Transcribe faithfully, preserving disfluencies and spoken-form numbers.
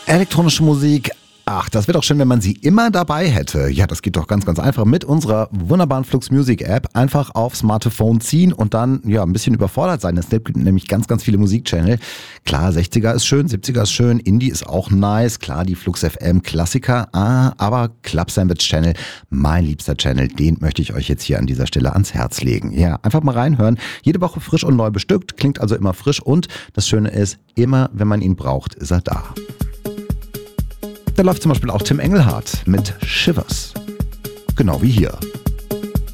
Elektronische Musik. Ach, das wäre doch schön, wenn man sie immer dabei hätte. Ja, das geht doch ganz, ganz einfach mit unserer wunderbaren Flux Music App. Einfach aufs Smartphone ziehen und dann ja ein bisschen überfordert sein. Es gibt nämlich ganz, ganz viele Musikchannel. Klar, sechziger ist schön, siebziger ist schön, Indie ist auch nice. Klar, die Flux F M Klassiker. Ah, aber Club Sandwich Channel, mein liebster Channel, den möchte ich euch jetzt hier an dieser Stelle ans Herz legen. Ja, einfach mal reinhören. Jede Woche frisch und neu bestückt, klingt also immer frisch und das Schöne ist, immer wenn man ihn braucht, ist er da. Da läuft zum Beispiel auch Tim Engelhardt mit Shivers. Genau wie hier.